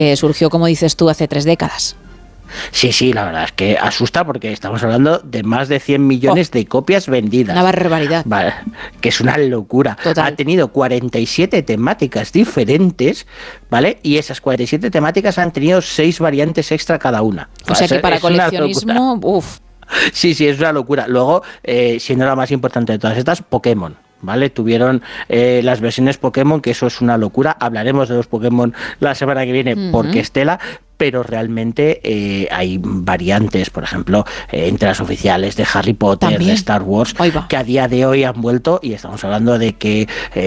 surgió, como dices tú, hace 3 décadas. Sí, la verdad es que asusta porque estamos hablando de más de 100 millones de copias vendidas. Una barbaridad. Vale, que es una locura. Total. Ha tenido 47 temáticas diferentes, ¿vale? Y esas 47 temáticas han tenido 6 variantes extra cada una. O sea que para coleccionismo, uff. Sí, es una locura. Luego, siendo la más importante de todas estas, Pokémon. ¿Vale? Tuvieron las versiones Pokémon, que eso es una locura. Hablaremos de los Pokémon la semana que viene, porque Estela, pero realmente hay variantes, por ejemplo, entre las oficiales de Harry Potter, ¿también? De Star Wars, que a día de hoy han vuelto, y estamos hablando de que,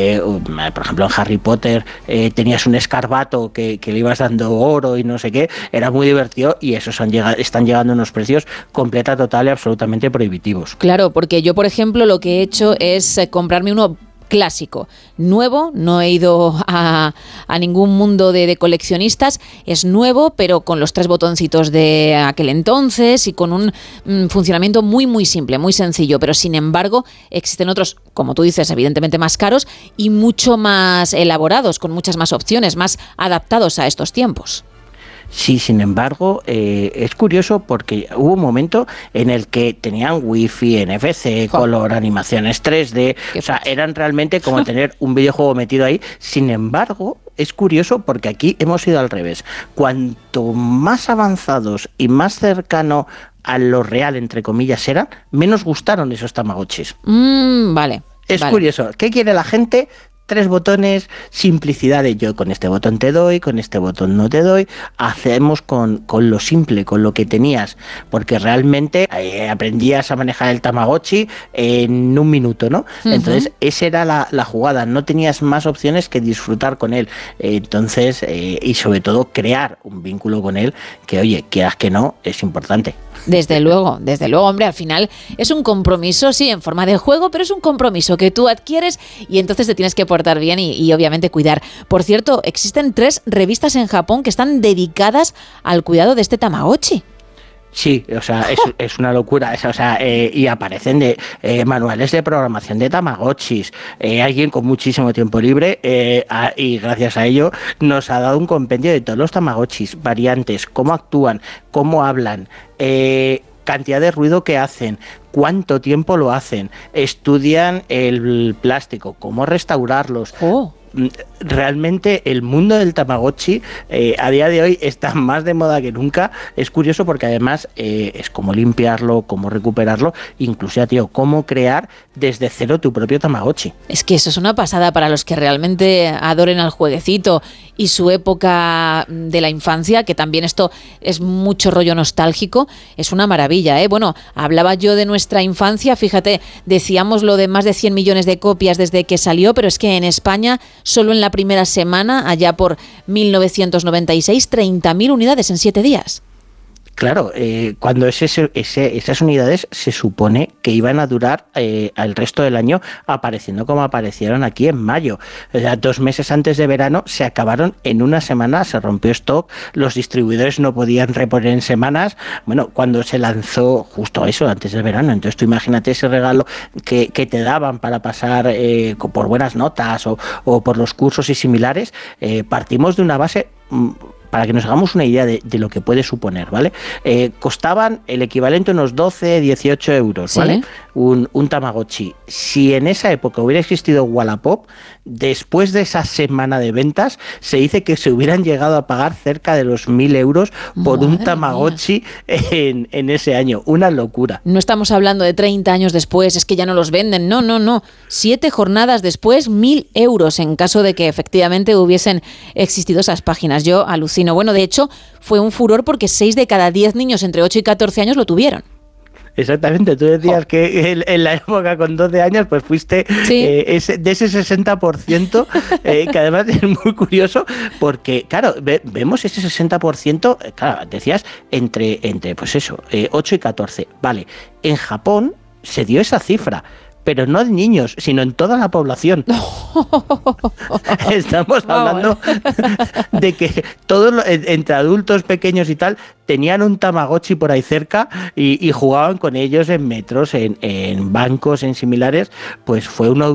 por ejemplo, en Harry Potter tenías un escarbato que le ibas dando oro y no sé qué, era muy divertido, y esos están llegando a unos precios completa, total y absolutamente prohibitivos. Claro, porque yo, por ejemplo, lo que he hecho es comprarme uno clásico, nuevo, no he ido a ningún mundo de coleccionistas, es nuevo, pero con los 3 botoncitos de aquel entonces y con un funcionamiento muy, muy simple, muy sencillo, pero sin embargo existen otros, como tú dices, evidentemente más caros y mucho más elaborados, con muchas más opciones, más adaptados a estos tiempos. Sí, sin embargo, es curioso porque hubo un momento en el que tenían wifi, NFC, color, animaciones 3D, o sea, eran realmente como tener un videojuego metido ahí. Sin embargo, es curioso porque aquí hemos ido al revés. Cuanto más avanzados y más cercano a lo real, entre comillas, eran, menos gustaron esos Tamagotchis. Vale. Es curioso. ¿Qué quiere la gente? 3 botones, simplicidad de yo con este botón te doy, con este botón no te doy, hacemos con lo simple, con lo que tenías, porque realmente aprendías a manejar el Tamagotchi en un minuto, ¿no? Entonces esa era la jugada, no tenías más opciones que disfrutar con él, entonces y sobre todo crear un vínculo con él que, oye, quieras que no, es importante. Desde luego, hombre, al final es un compromiso, sí, en forma de juego, pero es un compromiso que tú adquieres y entonces te tienes que portar bien y obviamente cuidar. Por cierto, existen 3 revistas en Japón que están dedicadas al cuidado de este Tamagotchi. Sí, o sea, es una locura, o sea, y aparecen de manuales de programación de Tamagotchis, alguien con muchísimo tiempo libre y gracias a ello nos ha dado un compendio de todos los Tamagotchis, variantes, cómo actúan, cómo hablan, cantidad de ruido que hacen, cuánto tiempo lo hacen, estudian el plástico, cómo restaurarlos. Realmente el mundo del Tamagotchi a día de hoy está más de moda que nunca. Es curioso porque además es cómo limpiarlo, cómo recuperarlo, incluso ya, tío, cómo crear desde cero tu propio Tamagotchi. Es que eso es una pasada para los que realmente adoren al jueguecito y su época de la infancia, que también esto es mucho rollo nostálgico, es una maravilla, ¿eh? Bueno, hablaba yo de nuestra infancia, fíjate, decíamos lo de más de 100 millones de copias desde que salió, pero es que en España solo en la primera semana, allá por 1996, 30.000 unidades en 7 días. Claro, cuando esas unidades se supone que iban a durar el resto del año apareciendo como aparecieron aquí en mayo. O sea, 2 meses antes de verano se acabaron en una semana, se rompió stock, los distribuidores no podían reponer en semanas. Bueno, cuando se lanzó justo eso, antes del verano, entonces tú imagínate ese regalo que te daban para pasar por buenas notas o por los cursos y similares, partimos de una base... para que nos hagamos una idea de lo que puede suponer, ¿vale? Costaban el equivalente a unos 12, 18 euros, ¿vale? ¿Sí? Un Tamagotchi. Si en esa época hubiera existido Wallapop, después de esa semana de ventas, se dice que se hubieran llegado a pagar cerca de los 1.000 euros por un Tamagotchi en ese año. Una locura. No estamos hablando de 30 años después, es que ya no los venden. No. 7 jornadas después, 1.000 euros en caso de que efectivamente hubiesen existido esas páginas. Yo alucino. Bueno, de hecho, fue un furor porque 6 de cada 10 niños entre 8 y 14 años lo tuvieron. Exactamente, tú decías que en la época con 12 años pues fuiste ¿sí? De ese 60%, que además es muy curioso porque, claro, vemos ese 60%, claro, decías, entre pues eso, 8 y 14. Vale, en Japón se dio esa cifra, pero no de niños, sino en toda la población. Estamos hablando de que todos, entre adultos pequeños y tal, tenían un Tamagotchi por ahí cerca y jugaban con ellos en metros, en bancos, en similares. Pues fue una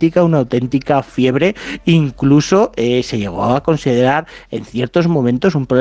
auténtica fiebre. Incluso se llegó a considerar en ciertos momentos un